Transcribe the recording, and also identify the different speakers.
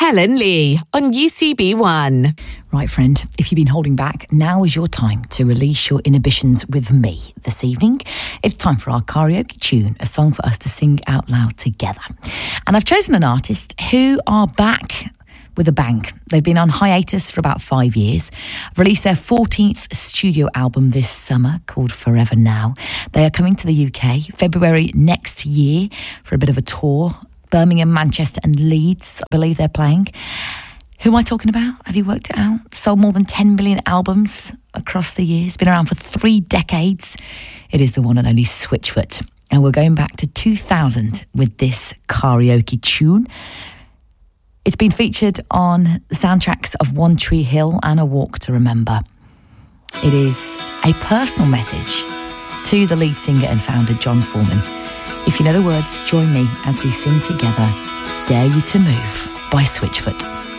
Speaker 1: Helen Lee on UCB1.
Speaker 2: Right, friend, if you've been holding back, now is your time to release your inhibitions with me. This evening, it's time for our karaoke tune, a song for us to sing out loud together. And I've chosen an artist who are back with a bang. They've been on hiatus for about 5 years, released their 14th studio album this summer called Forever Now. They are coming to the UK February next year for a bit of a tour. Birmingham, Manchester and Leeds, I believe they're playing. Who am I talking about? Have you worked it out? Sold more than 10 million albums across the years. Been around for 3 decades. It is the one and only Switchfoot. And we're going back to 2000 with this karaoke tune. It's been featured on the soundtracks of One Tree Hill and A Walk to Remember. It is a personal message to the lead singer and founder, John Foreman. If you know the words, join me as we sing together Dare You to Move by Switchfoot.